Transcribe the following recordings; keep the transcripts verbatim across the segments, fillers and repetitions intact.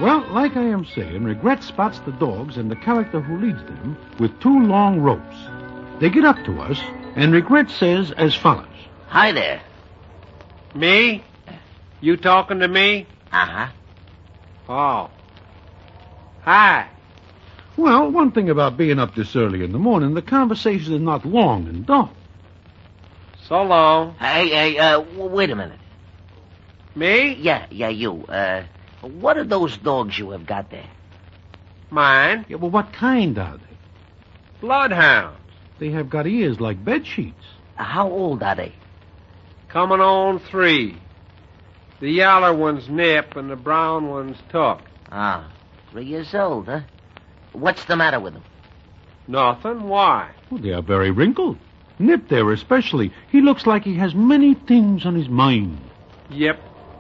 Well, like I am saying, Regret spots the dogs and the character who leads them with two long ropes. They get up to us, and Regret says as follows. Hi there. Me? You talking to me? Uh-huh. Oh. Hi. Well, one thing about being up this early in the morning, the conversation is not long and dull. So long. Hey, hey, uh, w- wait a minute. Me? Yeah, yeah, you. Uh, what are those dogs you have got there? Mine? Yeah, well, what kind are they? Bloodhounds. They have got ears like bed sheets. Uh, how old are they? Coming on three. The yaller one's Nip and the brown one's Tuck. Ah, three years old, huh? What's the matter with them? Nothing. Why? Well, they are very wrinkled. Nip there especially. He looks like he has many things on his mind. Yep.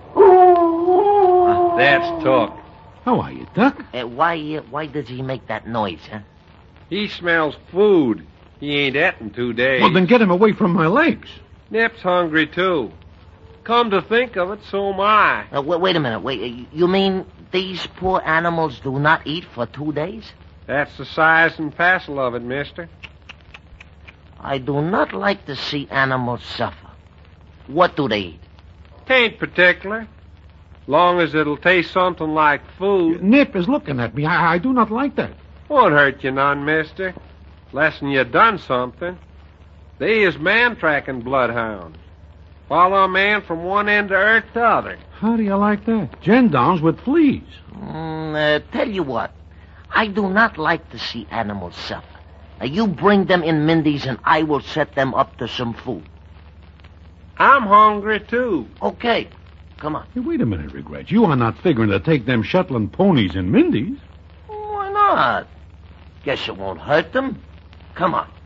That's Tuck. How are you, Duck? Uh, why, uh, why does he make that noise, huh? He smells food. He ain't et in two days. Well, then get him away from my legs. Nip's hungry, too. Come to think of it, so am I. Uh, wait, wait a minute. Wait, uh, you mean these poor animals do not eat for two days? That's the size and passel of it, mister. I do not like to see animals suffer. What do they eat? Tain't particular. Long as it'll taste something like food. Nip is looking at me. I, I do not like that. Won't hurt you none, mister. Less'n you done something. They is man-tracking bloodhounds. Follow a man from one end of earth to other. How do you like that? Gendarmes with fleas. Mm, uh, tell you what. I do not like to see animals suffer. Now, you bring them in Mindy's and I will set them up to some food. I'm hungry, too. Okay. Come on. Hey, wait a minute, Regret. You are not figuring to take them Shetland ponies in Mindy's. Why not? Guess it won't hurt them. Come on.